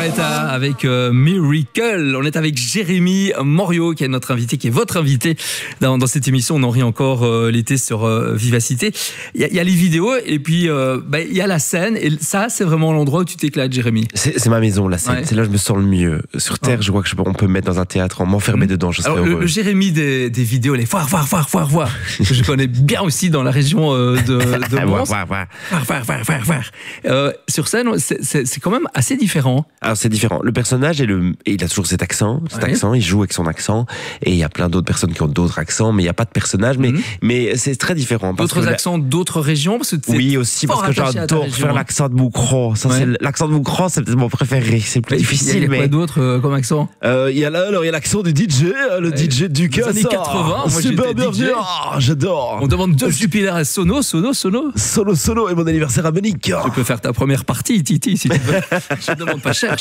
Aretha avec Miracle. On est avec Jérémy Morio qui est notre invité, qui est votre invité dans cette émission. On en rit encore l'été sur Vivacité. Il y a les vidéos et puis il y a la scène. Et ça, c'est vraiment l'endroit où tu t'éclates, Jérémy. C'est ma maison, la scène. Ouais. C'est là où je me sens le mieux. Sur Terre, je vois qu'on peut me mettre dans un théâtre, m'enfermer dedans. Je serais heureux. Le Jérémy des vidéos, les voir. Que je connais bien aussi dans la région de Mons. Voir. Sur scène, c'est quand même assez différent. Alors c'est différent. Le personnage il a toujours cet accent, il joue avec son accent, et il y a plein d'autres personnes qui ont d'autres accents, mais il n'y a pas de personnage, mais c'est très différent. D'autres accents d'autres régions, parce que oui aussi, parce que j'adore faire l'accent de Moucron. L'accent de Moucron, c'est peut-être mon préféré. C'est plus difficile. Il y a quoi d'autre comme accent? Il y a l'accent du DJ, DJ du des années 80. Super bien vu. J'adore. On demande deux Jupiler et Sono. Solo et mon anniversaire à Monique. Tu peux faire ta première partie, Titi, si tu veux. Je ne demande pas cher.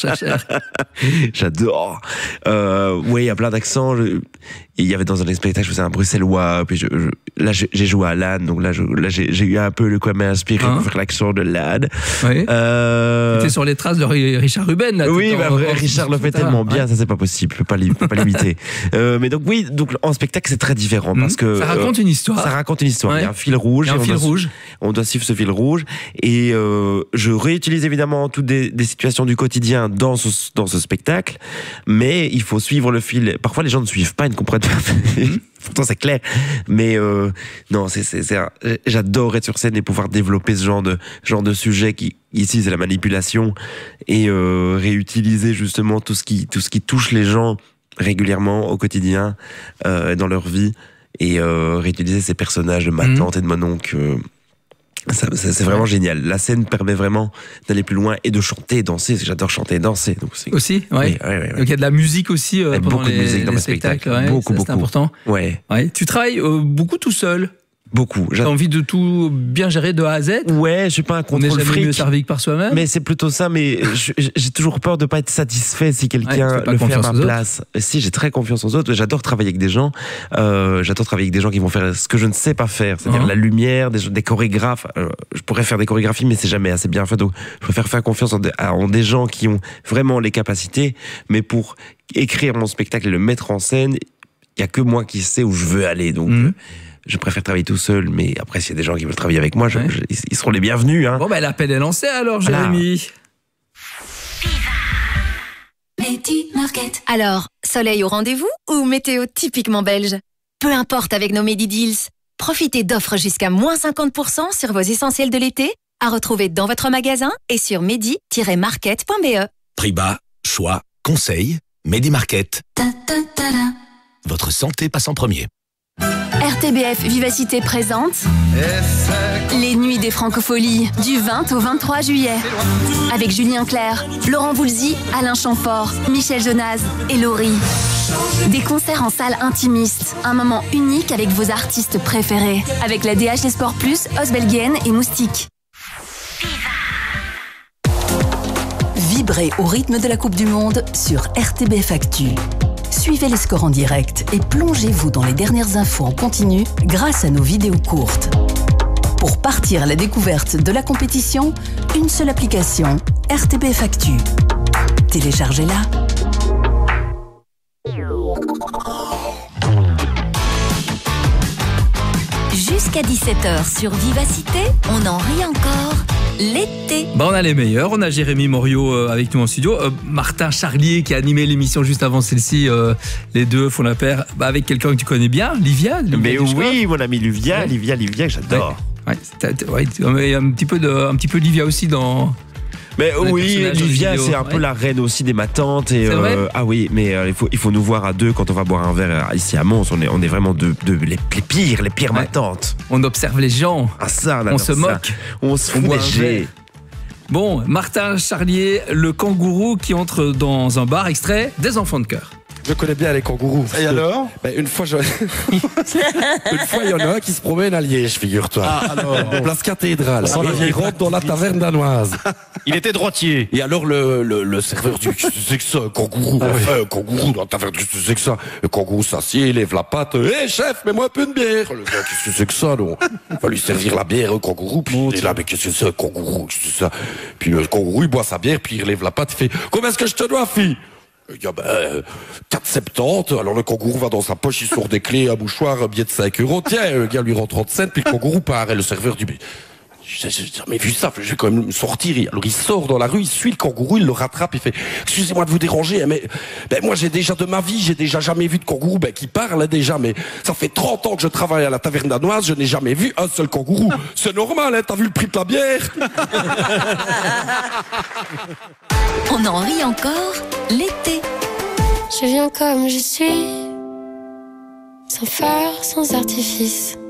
J'adore. Oui, il y a plein d'accents. Il y avait dans un spectacle, je faisais un bruxellois. Puis là, j'ai joué à l'âne. Donc là, j'ai eu un peu le quoi m'inspirer pour faire l'accent de l'âne. Oui. Tu étais sur les traces de Richard Ruben. Là, oui, Richard le fait tellement bien, ça c'est pas possible. Je peux pas l'imiter. Mais donc en spectacle, c'est très différent parce que ça raconte une histoire. Ouais. Il y a un fil rouge. On doit suivre ce fil rouge. Et je réutilise évidemment toutes des situations du quotidien dans ce spectacle, mais il faut suivre le fil. Parfois les gens ne suivent pas, ils ne comprennent pas. Pourtant c'est clair, mais non, j'adore être sur scène et pouvoir développer ce genre de sujet qui ici c'est la manipulation, et réutiliser justement tout ce qui touche les gens régulièrement au quotidien dans leur vie, et réutiliser ces personnages de ma tante et de mon oncle. C'est vraiment génial. La scène permet vraiment d'aller plus loin et de chanter et danser. J'adore chanter et danser. Donc aussi, ouais. Oui. Donc il y a de la musique aussi pendant beaucoup de musique dans mes spectacles. Beaucoup. C'est important. Ouais. Tu travailles beaucoup tout seul. Beaucoup. T'as envie de tout bien gérer de A à Z? Ouais, je suis pas un contrôle freak. On n'est jamais mieux servi que par soi-même. Mais c'est plutôt ça, mais j'ai toujours peur de pas être satisfait si quelqu'un le fait à ma place. Si, j'ai très confiance aux autres. J'adore travailler avec des gens. Qui vont faire ce que je ne sais pas faire. C'est-à-dire la lumière, des chorégraphes. Je pourrais faire des chorégraphies, mais c'est jamais assez bien fait. Donc, je préfère faire confiance en des gens qui ont vraiment les capacités. Mais pour écrire mon spectacle et le mettre en scène, il y a que moi qui sais où je veux aller. Donc, je préfère travailler tout seul, mais après, s'il y a des gens qui veulent travailler avec moi, ils seront les bienvenus. Hein. Bon, l'appel est lancé alors, Jérémy. Medi Market. Alors, soleil au rendez-vous ou météo typiquement belge? Peu importe avec nos Medi Deals. Profitez d'offres jusqu'à moins 50% sur vos essentiels de l'été, à retrouver dans votre magasin et sur medi-market.be. Prix bas, choix, conseils, Medi Market. Votre santé passe en premier. RTBF Vivacité présente les Nuits des Francopholies du 20 au 23 juillet avec Julien Clerc, Laurent Voulzy, Alain Chamfort, Michel Jonas et Laurie. Des concerts en salle intimiste, un moment unique avec vos artistes préférés, avec la DHL Sport Plus, Osbelguen et Moustique. Vibrez au rythme de la Coupe du Monde sur RTBF Actu. Suivez les scores en direct et plongez-vous dans les dernières infos en continu grâce à nos vidéos courtes. Pour partir à la découverte de la compétition, une seule application, RTBF Actu. Téléchargez-la. Jusqu'à 17h sur Vivacité, on en rit encore. L'été. On a les meilleurs. On a Jérémy Morio avec nous en studio. Martin Charlier qui a animé l'émission juste avant celle-ci. Les deux font la paire avec quelqu'un que tu connais bien, Livia. Mais oui, mon ami Livia, que j'adore. Il y a un petit peu de Livia aussi dans. Mais oui, Livia, c'est un peu la reine aussi des matantes. Et, c'est vrai ah oui, mais il faut nous voir à deux quand on va boire un verre ici à Mons. On est vraiment les pires matantes. On observe les gens. Ah ça, on se moque. On se fout léger. Bon, Martin Charlier, le kangourou qui entre dans un bar, extrait des Enfants de cœur. Je connais bien les kangourous. Et alors? Une fois, il y en a un qui se promène à Liège, figure-toi. En place cathédrale. Il rentre dans la taverne danoise. Il était droitier. Et alors, le serveur dit, c'est que ça, un kangourou? Un kangourou dans la taverne, c'est que ça? Le kangourou s'assied, il lève la patte. Hé, chef, mets-moi un peu de bière. Le gars, qu'est-ce que c'est que ça, non? Il va lui servir la bière, un kangourou. Puis il est là, mais qu'est-ce que c'est, un kangourou? Qu'est-ce que c'est ça? Puis le kangourou, il boit sa bière, puis il lève la patte, il fait, combien est-ce que je te dois, fille? Il dit, 4,70. Alors le kangourou va dans sa poche, il sort des clés, un mouchoir, un billet de 5 €. Tiens, le gars lui rend 30 cents, puis le kangourou part. Et le serveur dit, mais j'ai jamais vu ça, je vais quand même sortir. Alors il sort dans la rue, il suit le kangourou, il le rattrape, il fait, excusez-moi de vous déranger, mais moi j'ai déjà de ma vie, j'ai déjà jamais vu de kangourou qui parle déjà, mais ça fait 30 ans que je travaille à la taverne danoise, je n'ai jamais vu un seul kangourou. C'est normal, hein, t'as vu le prix de la bière? On en rit encore l'été. Je viens comme je suis, sans phare, sans artifice.